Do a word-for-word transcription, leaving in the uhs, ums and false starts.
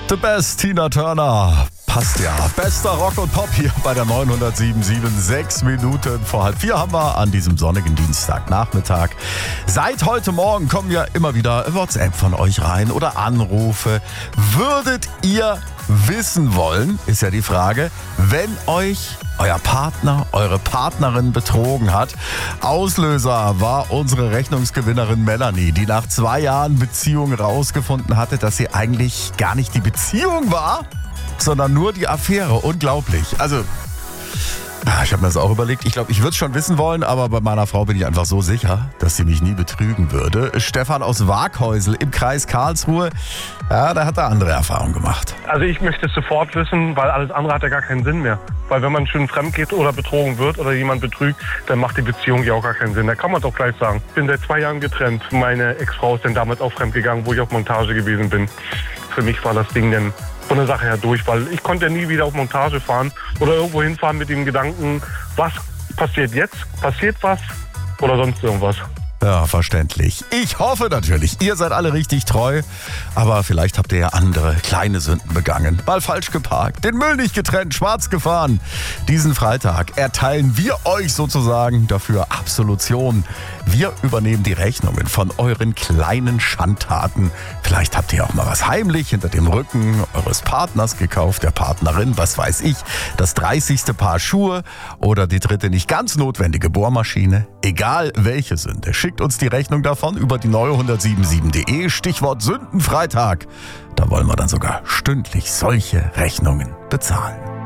The Best, Tina Turner. Passt ja. Bester Rock und Pop hier bei der neunhundertsieben Komma sieben. Sechs Minuten vor halb vier haben wir an diesem sonnigen Dienstagnachmittag. Seit heute Morgen kommen ja immer wieder WhatsApp von euch rein oder Anrufe. Würdet ihr wissen wollen, ist ja die Frage, wenn euch euer Partner, eure Partnerin betrogen hat? Auslöser war unsere Rechnungsgewinnerin Melanie, die nach zwei Jahren Beziehung rausgefunden hatte, dass sie eigentlich gar nicht die Beziehung war, sondern nur die Affäre. Unglaublich. Also, ich habe mir das auch überlegt. Ich glaube, ich würde es schon wissen wollen, aber bei meiner Frau bin ich einfach so sicher, dass sie mich nie betrügen würde. Stefan aus Waaghäusel im Kreis Karlsruhe, ja, da hat er andere Erfahrungen gemacht. Also ich möchte es sofort wissen, weil alles andere hat ja gar keinen Sinn mehr. Weil wenn man schön fremd geht oder betrogen wird oder jemand betrügt, dann macht die Beziehung ja auch gar keinen Sinn. Da kann man doch gleich sagen. Ich bin seit zwei Jahren getrennt. Meine Ex-Frau ist dann damals auch fremd gegangen, wo ich auf Montage gewesen bin. Für mich war das Ding dann von der Sache her durch, weil ich konnte ja nie wieder auf Montage fahren oder irgendwo hinfahren mit dem Gedanken, was passiert jetzt? Passiert was oder sonst irgendwas? Ja, verständlich. Ich hoffe natürlich, ihr seid alle richtig treu, aber vielleicht habt ihr ja andere kleine Sünden begangen. Mal falsch geparkt, den Müll nicht getrennt, schwarz gefahren. Diesen Freitag erteilen wir euch sozusagen dafür Absolution. Wir übernehmen die Rechnungen von euren kleinen Schandtaten. Vielleicht habt ihr auch mal was heimlich hinter dem Rücken eures Partners gekauft, der Partnerin, was weiß ich, das dreißigste Paar Schuhe oder die dritte nicht ganz notwendige Bohrmaschine. Egal welche Sünde, schickt uns die Rechnung davon über die neunhundertsieben Komma sieben Punkt de, Stichwort Sündenfreitag. Da wollen wir dann sogar stündlich solche Rechnungen bezahlen.